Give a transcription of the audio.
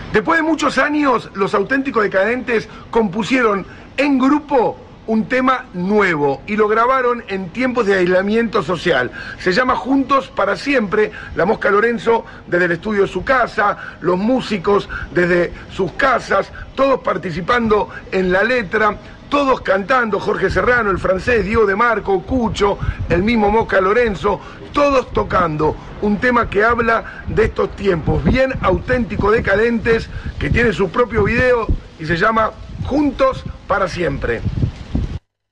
Después de muchos años, los Auténticos Decadentes compusieron en grupo un tema nuevo y lo grabaron en tiempos de aislamiento social. Se llama Juntos para Siempre. La Mosca Lorenzo desde el estudio de su casa, los músicos desde sus casas, todos participando en la letra, todos cantando, Jorge Serrano, el francés, Diego de Marco, Cucho, el mismo Mosca Lorenzo, todos tocando un tema que habla de estos tiempos, bien auténtico, decadentes, que tiene su propio video y se llama Juntos para Siempre.